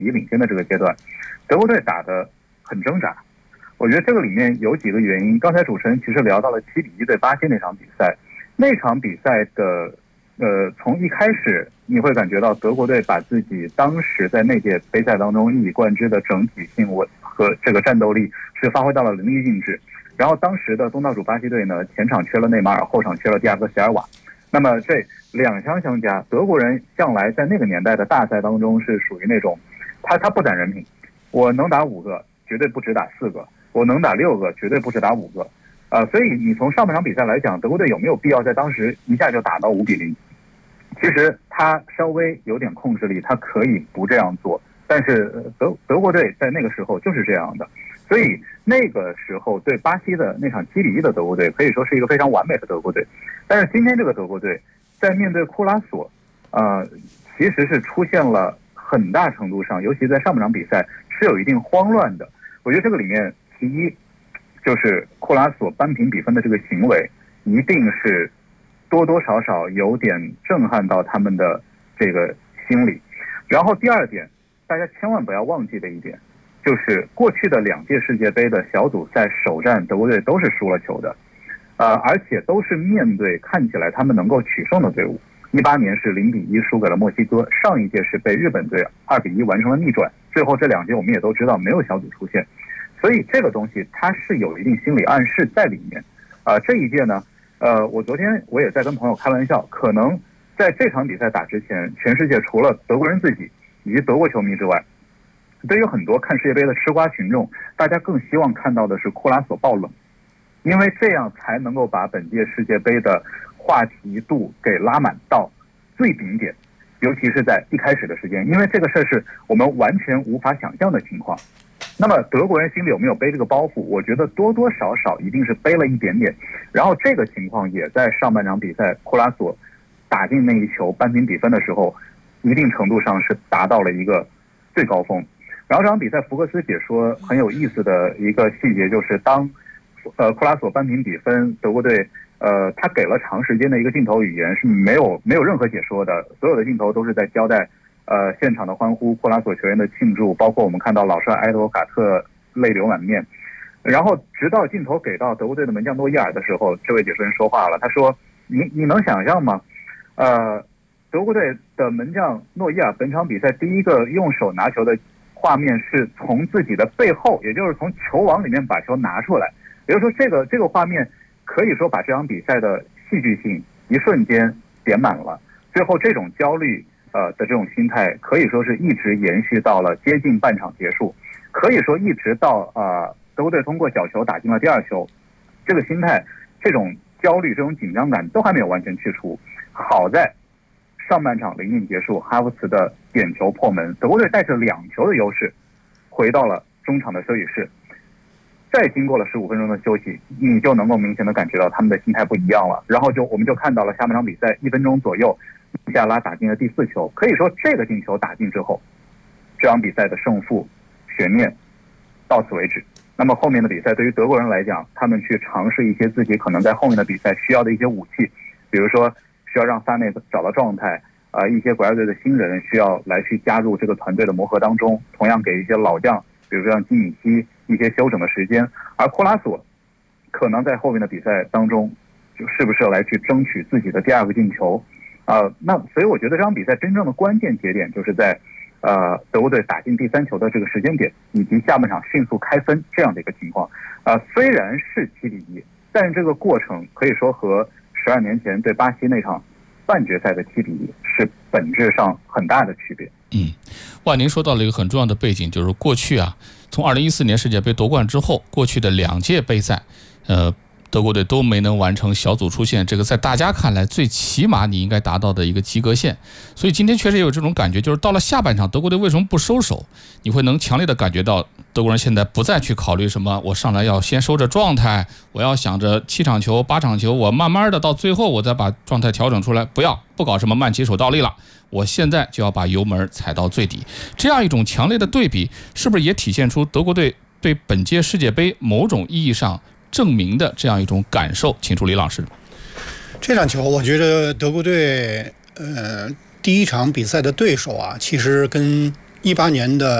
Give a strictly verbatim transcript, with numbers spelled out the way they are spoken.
比一领先的这个阶段，德国队打得很挣扎。我觉得这个里面有几个原因。刚才主持人其实聊到了七比一对巴西那场比赛，那场比赛的呃，从一开始你会感觉到德国队把自己当时在那届杯赛当中一以贯之的整体性和这个战斗力是发挥到了淋漓尽致。然后当时的东道主巴西队呢，前场缺了内马尔，后场缺了蒂亚戈·席尔瓦。那么这两相相加，德国人向来在那个年代的大赛当中是属于那种，他他不攒人品，我能打五个，绝对不止打四个；我能打六个，绝对不止打五个。呃，所以你从上半场比赛来讲，德国队有没有必要在当时一下就打到五比零？其实他稍微有点控制力，他可以不这样做。但是德德国队在那个时候就是这样的，所以那个时候对巴西的那场七比一的德国队可以说是一个非常完美的德国队。但是今天这个德国队在面对库拉索，呃，其实是出现了很大程度上，尤其在上半场比赛是有一定慌乱的。我觉得这个里面，其一就是库拉索扳平比分的这个行为，一定是多多少少有点震撼到他们的这个心理。然后第二点，大家千万不要忘记的一点，就是过去的两届世界杯的小组赛首战，德国队都是输了球的，呃，而且都是面对看起来他们能够取胜的队伍。一八年是零比一输给了墨西哥，上一届是被日本队二比一完成了逆转，最后这两届我们也都知道没有小组出线，所以这个东西它是有一定心理暗示在里面。呃，这一届呢，呃，我昨天我也在跟朋友开玩笑，可能在这场比赛打之前，全世界除了德国人自己以及德国球迷之外，对于很多看世界杯的吃瓜群众，大家更希望看到的是库拉索爆冷，因为这样才能够把本届世界杯的话题度给拉满到最顶点，尤其是在一开始的时间，因为这个事儿是我们完全无法想象的情况。那么德国人心里有没有背这个包袱？我觉得多多少少一定是背了一点点。然后这个情况也在上半场比赛库拉索打进那一球扳平比分的时候，一定程度上是达到了一个最高峰。然后这场比赛福克斯解说很有意思的一个细节，就是当呃库拉索扳平比分，德国队呃他给了长时间的一个镜头语言是没有没有任何解说的，所有的镜头都是在交代呃现场的欢呼，库拉索球员的庆祝，包括我们看到老帅埃托卡特泪流满面。然后直到镜头给到德国队的门将诺伊尔的时候，这位解说员说话了，他说你你能想象吗？呃德国队的门将诺伊尔本场比赛第一个用手拿球的画面是从自己的背后，也就是从球网里面把球拿出来，也就是说这个这个画面可以说把这场比赛的戏剧性一瞬间点满了。最后这种焦虑呃的这种心态可以说是一直延续到了接近半场结束，可以说一直到呃德国队通过角球打进了第二球，这个心态这种焦虑这种紧张感都还没有完全去除。好在上半场临近结束，哈弗茨的点球破门，德国队带着两球的优势回到了中场的休息室。再经过了十五分钟的休息，你就能够明显的感觉到他们的心态不一样了。然后就我们就看到了下半场比赛一分钟左右，穆夏拉打进了第四球。可以说这个进球打进之后，这场比赛的胜负悬念到此为止。那么后面的比赛对于德国人来讲，他们去尝试一些自己可能在后面的比赛需要的一些武器，比如说需要让萨内找到状态，呃，一些国家队的新人需要来去加入这个团队的磨合当中，同样给一些老将，比如说像基米希一些休整的时间。而库拉索可能在后面的比赛当中，就是不是来去争取自己的第二个进球，呃，那所以我觉得这场比赛真正的关键节点就是在呃德国队打进第三球的这个时间点，以及下半场迅速开分这样的一个情况。呃，虽然是七比一，但是这个过程可以说和十二年前对巴西那场半决赛的七比一是本质上很大的区别。 嗯，哇，您说到了一个很重要的背景，就是过去啊，从二零一四年世界杯夺冠之后，过去的两届杯赛，呃，德国队都没能完成小组出线，这个在大家看来最起码你应该达到的一个及格线。所以今天确实也有这种感觉，就是到了下半场，德国队为什么不收手？你会能强烈的感觉到德国人现在不再去考虑什么我上来要先收着状态，我要想着七场球八场球，我慢慢的到最后我再把状态调整出来，不要不搞什么慢起手倒立了，我现在就要把油门踩到最底。这样一种强烈的对比，是不是也体现出德国队对本届世界杯某种意义上证明的这样一种感受？请出李老师。 这场球我觉得德国队呃第一场比赛的对手啊，其实跟一八年的